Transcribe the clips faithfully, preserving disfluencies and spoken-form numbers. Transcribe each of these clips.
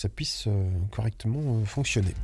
ça puisse euh, correctement euh, fonctionner.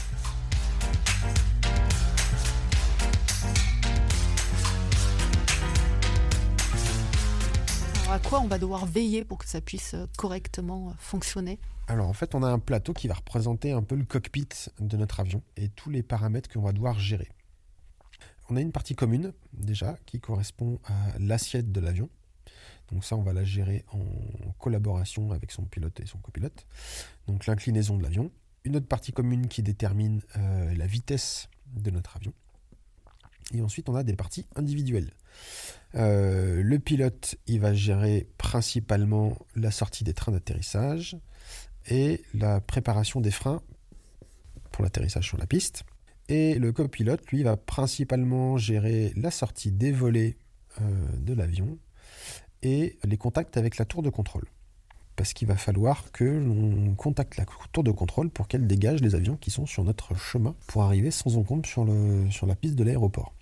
Alors à quoi on va devoir veiller pour que ça puisse correctement fonctionner ? Alors en fait, on a un plateau qui va représenter un peu le cockpit de notre avion et tous les paramètres qu'on va devoir gérer. On a une partie commune, déjà, qui correspond à l'assiette de l'avion. Donc ça, on va la gérer en collaboration avec son pilote et son copilote. Donc l'inclinaison de l'avion. Une autre partie commune qui détermine euh, la vitesse de notre avion. Et ensuite, on a des parties individuelles. Euh, le pilote, il va gérer principalement la sortie des trains d'atterrissage et la préparation des freins pour l'atterrissage sur la piste. Et le copilote, lui, va principalement gérer la sortie des volets euh, de l'avion et les contacts avec la tour de contrôle. Parce qu'il va falloir que l'on contacte la tour de contrôle pour qu'elle dégage les avions qui sont sur notre chemin pour arriver sans encombre sur, le, sur la piste de l'aéroport.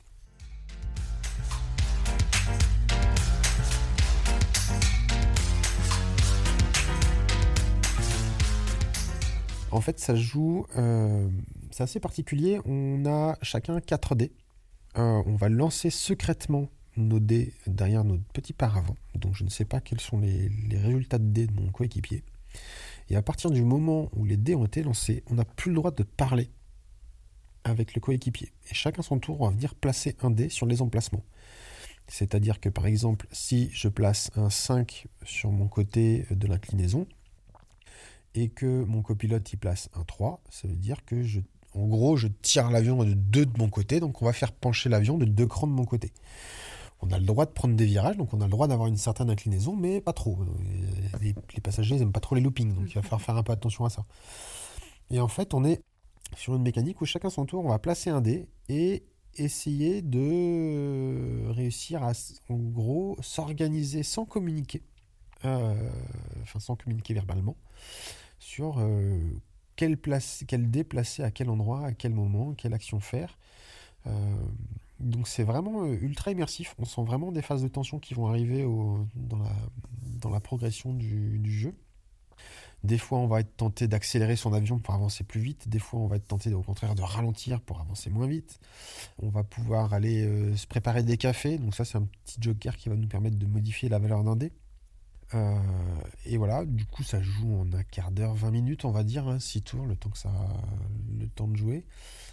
En fait, ça joue... Euh, c'est assez particulier. On a chacun quatre dés. Euh, on va lancer secrètement nos dés derrière notre petit paravent. Donc, je ne sais pas quels sont les, les résultats de dés de mon coéquipier. Et à partir du moment où les dés ont été lancés, on n'a plus le droit de parler avec le coéquipier. Et chacun son tour, on va venir placer un dé sur les emplacements. C'est-à-dire que, par exemple, si je place un cinq sur mon côté de l'inclinaison, et que mon copilote y place un trois, ça veut dire que, je, en gros, je tire l'avion de deux de mon côté, donc on va faire pencher l'avion de deux crans de mon côté. On a le droit de prendre des virages, donc on a le droit d'avoir une certaine inclinaison, mais pas trop. Les, les passagers n'aiment pas trop les loopings, donc il va falloir faire un peu attention à ça. Et en fait, on est sur une mécanique où chacun son tour, on va placer un dé et essayer de réussir à, en gros, s'organiser sans communiquer, euh, enfin sans communiquer verbalement, sur euh, quel, place, quel dé placer à quel endroit, à quel moment, quelle action faire. Euh, donc c'est vraiment euh, ultra immersif. On sent vraiment des phases de tension qui vont arriver au, dans, la, dans la progression du, du jeu. Des fois, on va être tenté d'accélérer son avion pour avancer plus vite. Des fois, on va être tenté au contraire de ralentir pour avancer moins vite. On va pouvoir aller euh, se préparer des cafés. Donc ça, c'est un petit joker qui va nous permettre de modifier la valeur d'un dé. Euh, et voilà, du coup ça joue en un quart d'heure, vingt minutes on va dire, hein, six tours, le temps que ça, le temps de jouer.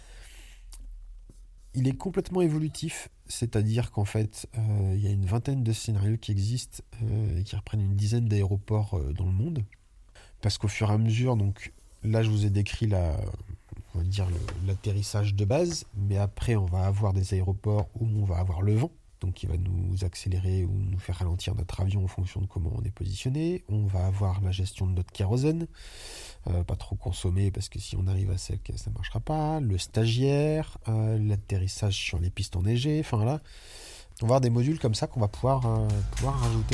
Il est complètement évolutif, c'est-à-dire qu'en fait euh, il y a une vingtaine de scénarios qui existent euh, et qui reprennent une dizaine d'aéroports euh, dans le monde. Parce qu'au fur et à mesure, donc là je vous ai décrit la, on va dire le, l'atterrissage de base, mais après on va avoir des aéroports où on va avoir le vent. Donc il va nous accélérer ou nous faire ralentir notre avion en fonction de comment on est positionné. On va avoir la gestion de notre kérosène, euh, pas trop consommer parce que si on arrive à sec, ça ne marchera pas. Le stagiaire, euh, l'atterrissage sur les pistes enneigées, enfin là, on va avoir des modules comme ça qu'on va pouvoir, euh, pouvoir rajouter.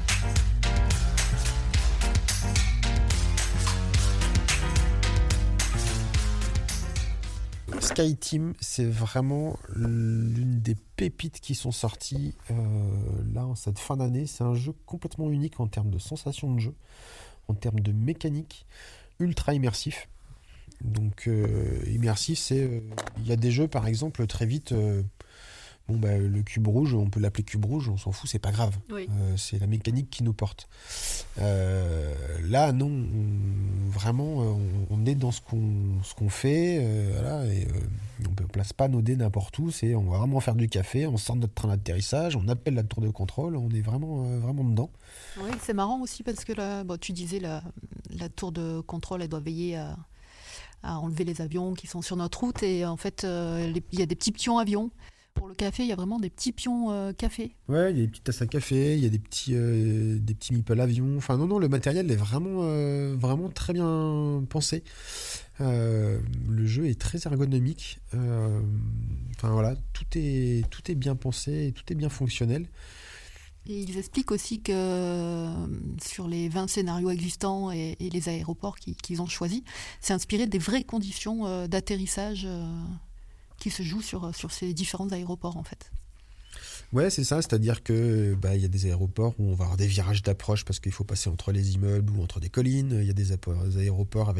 SkyTeam, c'est vraiment l'une des pépites qui sont sorties euh, là en cette fin d'année. C'est un jeu complètement unique en termes de sensation de jeu, en termes de mécanique, ultra immersif. Donc euh, immersif, c'est il euh, y a des jeux par exemple très vite. Euh, Bon, bah, le cube rouge, on peut l'appeler cube rouge, on s'en fout, c'est pas grave. Oui. Euh, c'est la mécanique qui nous porte. Euh, là, non, on, vraiment, on, on est dans ce qu'on, ce qu'on fait, euh, voilà, et euh, on ne place pas nos dés n'importe où. C'est, on va vraiment faire du café, on sort de notre train d'atterrissage, on appelle la tour de contrôle, on est vraiment, euh, vraiment dedans. Oui, c'est marrant aussi parce que là, bon, tu disais la, la tour de contrôle, elle doit veiller à, à enlever les avions qui sont sur notre route, et en fait, euh, il y a des petits pions avions. Pour le café, il y a vraiment des petits pions euh, café. Ouais, il y a des petites tasses à café, il y a des petits, euh, des petits meeples avions. Enfin, non, non, le matériel est vraiment, euh, vraiment très bien pensé. Euh, le jeu est très ergonomique. Euh, enfin, voilà, tout est, tout est bien pensé et tout est bien fonctionnel. Et ils expliquent aussi que euh, sur les vingt scénarios existants et, et les aéroports qui, qu'ils ont choisis, c'est inspiré des vraies conditions euh, d'atterrissage euh, qui se jouent sur, sur ces différents aéroports en fait. Ouais, c'est ça, c'est-à-dire que bah, y a des aéroports où on va avoir des virages d'approche parce qu'il faut passer entre les immeubles ou entre des collines, il y a des aéroports avec